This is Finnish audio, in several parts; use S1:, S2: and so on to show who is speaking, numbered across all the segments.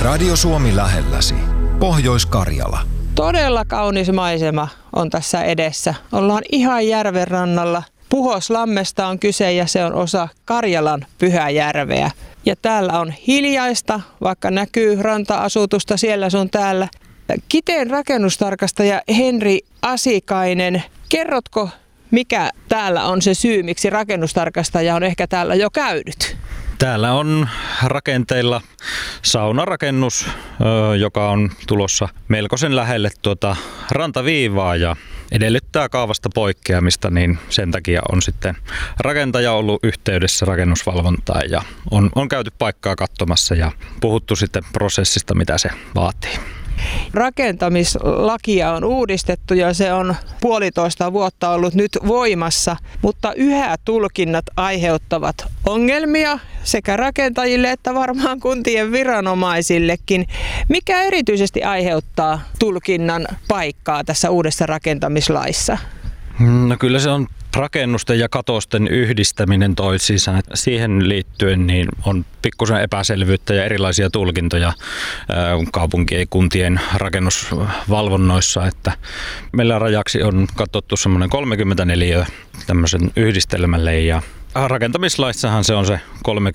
S1: Radio Suomi lähelläsi. Pohjois-Karjala.
S2: Todella kaunis maisema on tässä edessä. Ollaan ihan järven rannalla. Puhoslammesta on kyse ja se on osa Karjalan Pyhäjärveä. Ja täällä on hiljaista, vaikka näkyy ranta-asutusta siellä sun täällä. Kiteen rakennustarkastaja Henri Asikainen, kerrotko mikä täällä on se syy, miksi rakennustarkastaja on ehkä täällä jo käynyt?
S3: Täällä on rakenteilla saunarakennus, joka on tulossa melkoisen lähelle rantaviivaa ja edellyttää kaavasta poikkeamista, niin sen takia on sitten rakentaja ollut yhteydessä rakennusvalvontaan ja on käyty paikkaa katsomassa ja puhuttu sitten prosessista, mitä se vaatii.
S2: Rakentamislakia on uudistettu ja se on 1,5 vuotta ollut nyt voimassa, mutta yhä tulkinnat aiheuttavat ongelmia sekä rakentajille että varmaan kuntien viranomaisillekin. Mikä erityisesti aiheuttaa tulkinnan paikkaa tässä uudessa rakentamislaissa?
S3: No kyllä se on rakennusten ja katosten yhdistäminen toisiinsa. Siihen liittyen niin on pikkusen epäselvyyttä ja erilaisia tulkintoja kaupunkien ja kuntien rakennusvalvonnoissa. Että meillä rajaksi on katsottu semmoinen 34 tämmöisen yhdistelmälle ja rakentamislaissahan se on se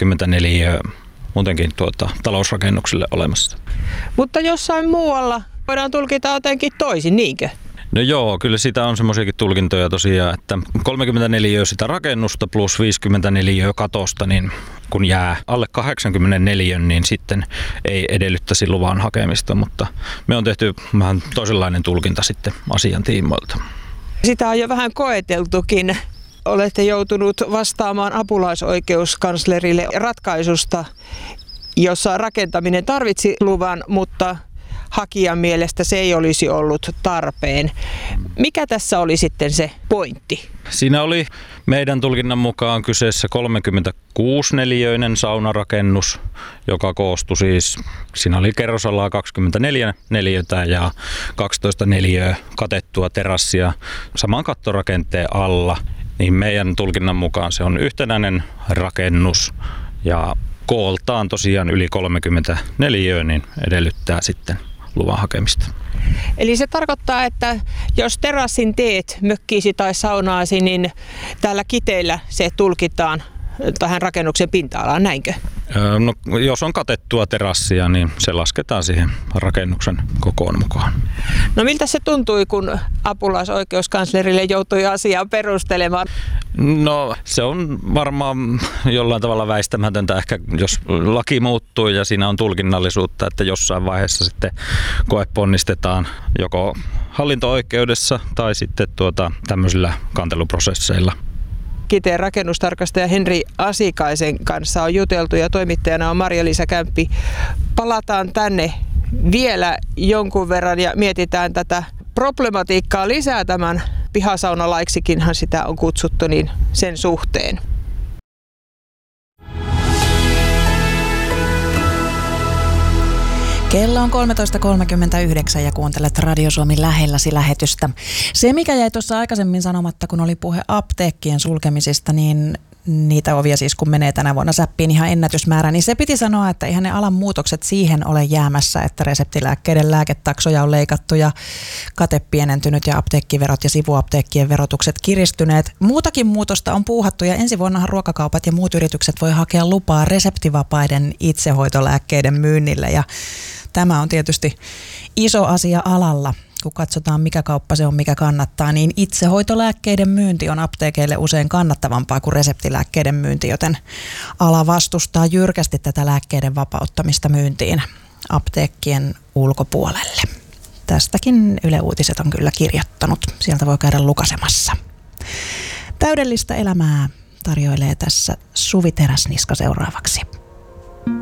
S3: 34 muutenkin talousrakennuksille olemassa.
S2: Mutta jossain muualla voidaan tulkita jotenkin toisin, niinkö?
S3: No joo, kyllä sitä on semmoisiakin tulkintoja tosiaan, että 34 sitä rakennusta plus 54 katosta, niin kun jää alle 84, niin sitten ei edellyttäisi luvan hakemista, mutta me on tehty vähän toisenlainen tulkinta sitten asian tiimoilta.
S2: Sitä on jo vähän koeteltukin. Olette joutunut vastaamaan apulaisoikeuskanslerille ratkaisusta, jossa rakentaminen tarvitsi luvan, mutta hakijan mielestä se ei olisi ollut tarpeen. Mikä tässä oli sitten se pointti?
S3: Siinä oli meidän tulkinnan mukaan kyseessä 36-neliöinen saunarakennus, joka koostui siis, siinä oli kerrosalaa 24 neliötä ja 12 neliöä katettua terassia saman kattorakenteen alla. Niin meidän tulkinnan mukaan se on yhtenäinen rakennus ja kooltaan tosiaan yli 34, niin edellyttää sitten luvan hakemista.
S2: Eli se tarkoittaa, että jos terassin teet mökkiisi tai saunaasi, niin täällä Kiteellä se tulkitaan tähän rakennuksen pinta-alaan, näinkö?
S3: No, jos on katettua terassia, niin se lasketaan siihen rakennuksen kokoon mukaan.
S2: No miltä se tuntui, kun apulaisoikeuskanslerille joutui asiaa perustelemaan?
S3: No se on varmaan jollain tavalla väistämätöntä ehkä, jos laki muuttuu ja siinä on tulkinnallisuutta, että jossain vaiheessa sitten koeponnistetaan joko hallinto-oikeudessa tai sitten tämmöisillä kanteluprosesseilla.
S2: Kiteen rakennustarkastaja Henri Asikaisen kanssa on juteltu ja toimittajana on Marja-Liisa Kämppi. Palataan tänne vielä jonkun verran ja mietitään tätä problematiikkaa lisää tämän pihasaunalaiksikinhan sitä on kutsuttu, niin sen suhteen.
S4: Kello on 13.39 ja kuuntelet Radio Suomi lähelläsi lähetystä. Se, mikä jäi tuossa aikaisemmin sanomatta, kun oli puhe apteekkien sulkemisista, niin niitä ovia siis kun menee tänä vuonna säppiin ihan ennätysmäärä, niin se piti sanoa, että ihan ne alan muutokset siihen ole jäämässä, että reseptilääkkeiden lääketaksoja on leikattu ja kate pienentynyt ja apteekkiverot ja sivuapteekkien verotukset kiristyneet. Muutakin muutosta on puuhattu ja ensi vuonnahan ruokakaupat ja muut yritykset voi hakea lupaa reseptivapaiden itsehoitolääkkeiden myynnille ja tämä on tietysti iso asia alalla. Kun katsotaan mikä kauppa se on, mikä kannattaa, niin itsehoitolääkkeiden myynti on apteekeille usein kannattavampaa kuin reseptilääkkeiden myynti, joten ala vastustaa jyrkästi tätä lääkkeiden vapauttamista myyntiin apteekkien ulkopuolelle. Tästäkin Yle Uutiset on kyllä kirjoittanut. Sieltä voi käydä lukasemassa. Täydellistä elämää tarjoilee tässä Suvi Teräsniska seuraavaksi.